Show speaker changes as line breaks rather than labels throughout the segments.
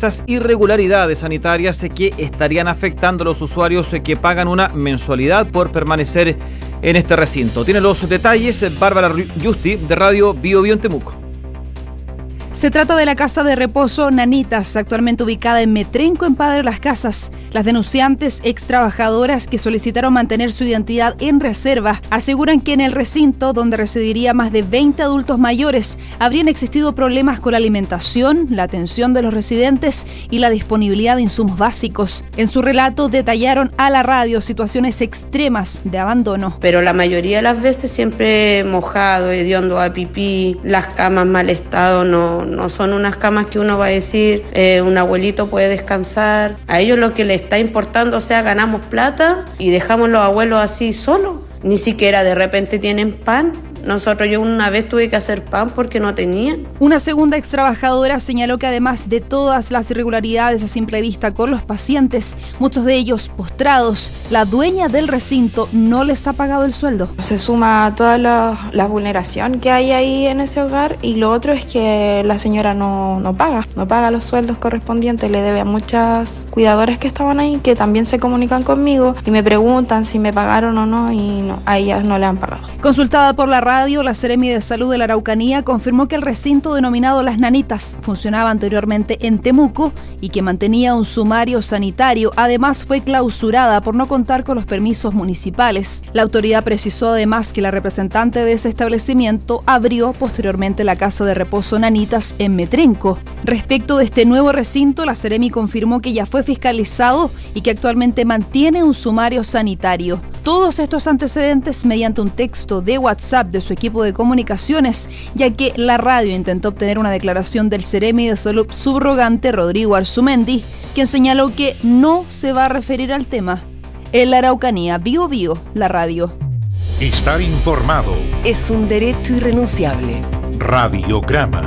supuestas irregularidades sanitarias que estarían afectando a los usuarios que pagan una mensualidad por permanecer en este recinto. Tiene los detalles Bárbara Justi de Radio Bio Bio en Temuco.
Se trata de la casa de reposo Nanitas, actualmente ubicada en Metrenco, en Padre Las Casas. Las denunciantes, ex trabajadoras que solicitaron mantener su identidad en reserva, aseguran que en el recinto, donde residiría más de 20 adultos mayores, habrían existido problemas con la alimentación, la atención de los residentes y la disponibilidad de insumos básicos. En su relato detallaron a la radio situaciones extremas de abandono.
Pero la mayoría de las veces siempre mojado, hediondo a pipí, las camas mal estado, no son unas camas que uno va a decir, un abuelito puede descansar. A ellos lo que les está importando, o sea, ganamos plata y dejamos los abuelos así solos. Ni siquiera de repente tienen pan. Yo una vez tuve que hacer pan porque no tenía.
Una segunda ex trabajadora señaló que además de todas las irregularidades a simple vista con los pacientes, muchos de ellos postrados, la dueña del recinto no les ha pagado el sueldo.
Se suma toda la vulneración que hay ahí en ese hogar, y lo otro es que la señora no paga los sueldos correspondientes, le debe a muchas cuidadoras que estaban ahí, que también se comunican conmigo y me preguntan si me pagaron o no, y no, a ellas no le han pagado.
Consultada por la radio, la Seremi de Salud de la Araucanía confirmó que el recinto denominado Las Nanitas funcionaba anteriormente en Temuco y que mantenía un sumario sanitario. Además, fue clausurada por no contar con los permisos municipales. La autoridad precisó además que la representante de ese establecimiento abrió posteriormente la casa de reposo Nanitas en Metrenco. Respecto de este nuevo recinto, la Seremi confirmó que ya fue fiscalizado y que actualmente mantiene un sumario sanitario. Todos estos antecedentes mediante un texto de WhatsApp de su equipo de comunicaciones, ya que la radio intentó obtener una declaración del Seremi de Salud subrogante Rodrigo Arzumendi, quien señaló que no se va a referir al tema. En la Araucanía, Bio Bio, la radio.
Estar informado
es un derecho irrenunciable.
Radiograma.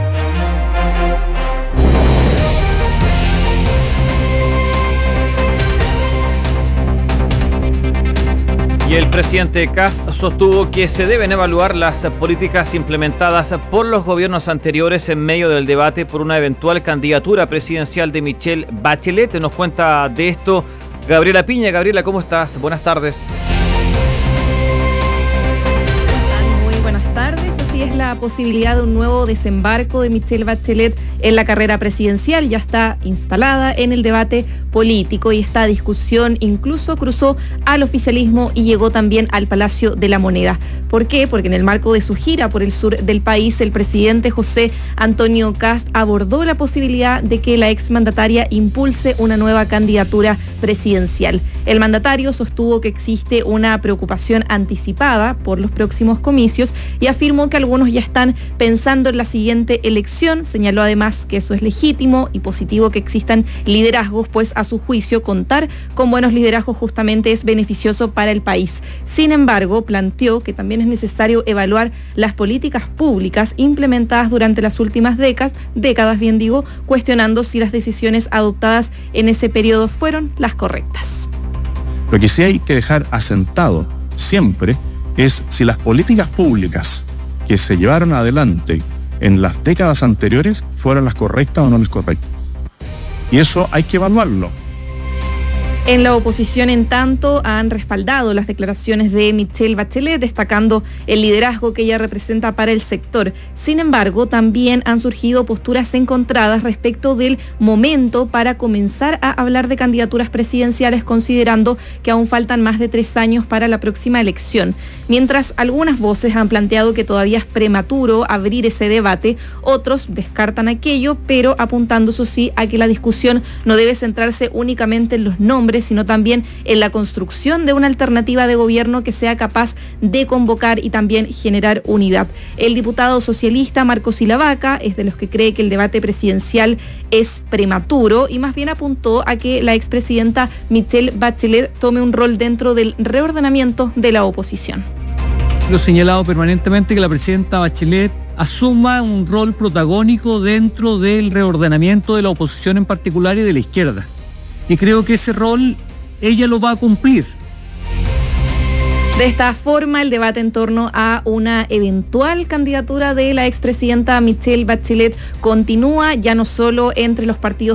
Y el presidente Kast sostuvo que se deben evaluar las políticas implementadas por los gobiernos anteriores en medio del debate por una eventual candidatura presidencial de Michelle Bachelet. Nos cuenta de esto Gabriela Piña. Gabriela, ¿cómo estás? Buenas tardes.
Muy buenas tardes. Así es, la posibilidad de un nuevo desembarco de Michelle Bachelet en la carrera presidencial ya está instalada en el debate político, y esta discusión incluso cruzó al oficialismo y llegó también al Palacio de la Moneda. ¿Por qué? Porque en el marco de su gira por el sur del país, el presidente José Antonio Kast abordó la posibilidad de que la exmandataria impulse una nueva candidatura presidencial. El mandatario sostuvo que existe una preocupación anticipada por los próximos comicios y afirmó que algunos ya están pensando en la siguiente elección. Señaló además que eso es legítimo y positivo que existan liderazgos, pues a su juicio contar con buenos liderazgos justamente es beneficioso para el país. Sin embargo, planteó que también es necesario evaluar las políticas públicas implementadas durante las últimas décadas, cuestionando si las decisiones adoptadas en ese periodo fueron las correctas.
Lo que sí hay que dejar asentado siempre es si las políticas públicas que se llevaron adelante en las décadas anteriores fueron las correctas o no las correctas. Y eso hay que evaluarlo.
En la oposición, en tanto, han respaldado las declaraciones de Michelle Bachelet, destacando el liderazgo que ella representa para el sector. Sin embargo, también han surgido posturas encontradas respecto del momento para comenzar a hablar de candidaturas presidenciales, considerando que aún faltan más de 3 años para la próxima elección. Mientras algunas voces han planteado que todavía es prematuro abrir ese debate, otros descartan aquello, pero apuntando, eso sí, a que la discusión no debe centrarse únicamente en los nombres, sino también en la construcción de una alternativa de gobierno que sea capaz de convocar y también generar unidad. El diputado socialista Marco Silavaca es de los que cree que el debate presidencial es prematuro y más bien apuntó a que la expresidenta Michelle Bachelet tome un rol dentro del reordenamiento de la oposición.
Lo he señalado permanentemente que la presidenta Bachelet asuma un rol protagónico dentro del reordenamiento de la oposición en particular y de la izquierda. Y creo que ese rol ella lo va a cumplir.
De esta forma, el debate en torno a una eventual candidatura de la expresidenta Michelle Bachelet continúa ya no solo entre los partidos